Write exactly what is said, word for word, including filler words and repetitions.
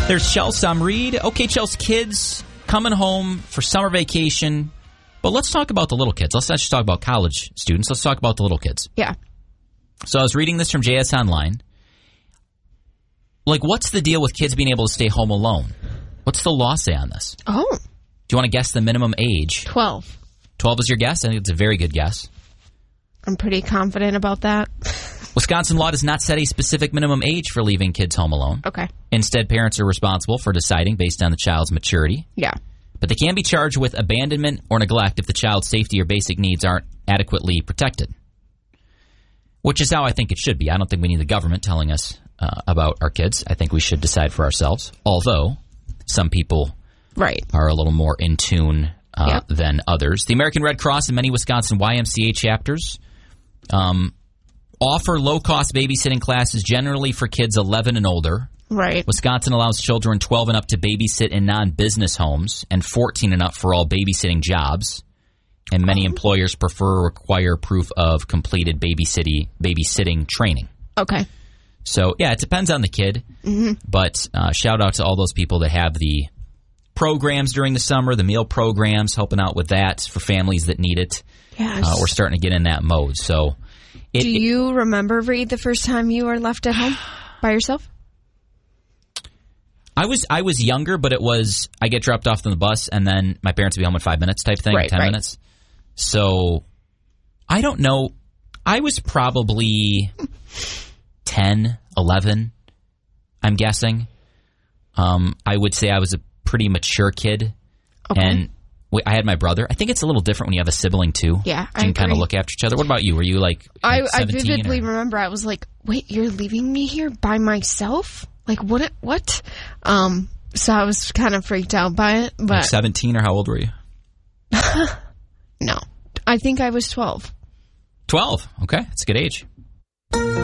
There's Chelsea Reed. Okay, Chelsea, kids coming home for summer vacation. But let's talk about the little kids. Let's not just talk about college students. Let's talk about the little kids. Yeah. So I was reading this from J S Online. Like, what's the deal with kids being able to stay home alone? What's the law say on this? Oh. Do you want to guess the minimum age? twelve. twelve is your guess? I think it's a very good guess. I'm pretty confident about that. Wisconsin law does not set a specific minimum age for leaving kids home alone. Okay. Instead, parents are responsible for deciding based on the child's maturity. Yeah. But they can be charged with abandonment or neglect if the child's safety or basic needs aren't adequately protected. Which is how I think it should be. I don't think we need the government telling us uh, about our kids. I think we should decide for ourselves. Although, some people right. are a little more in tune uh, yep. than others. The American Red Cross and many Wisconsin Y M C A chapters um, offer low-cost babysitting classes generally for kids eleven and older. Right. Wisconsin allows children twelve and up to babysit in non-business homes and fourteen and up for all babysitting jobs. And many oh. employers prefer or require proof of completed babysitting, babysitting training. Okay. So, yeah, it depends on the kid. Mm-hmm. But uh, shout out to all those people that have the programs during the summer, the meal programs, helping out with that for families that need it. Yes. Uh, we're starting to get in that mode. So, it, Do you it, remember, Reed, the first time you were left at home by yourself? I was I was younger, but it was I get dropped off on the bus, and then my parents would be home in five minutes type thing, right, ten right. minutes. So I don't know. I was probably ten, eleven, I'm guessing. Um, I would say I was a pretty mature kid. Okay. And we, I had my brother. I think it's a little different when you have a sibling, too. Yeah, You I can kind of agree. look after each other. What about you? Were you like, I, like I vividly or? remember I was like, wait, you're leaving me here by myself? Like, what? What? Um, so I was kind of freaked out by it. But Like seventeen, or how old were you? No. I think I was twelve. twelve. Okay. That's a good age.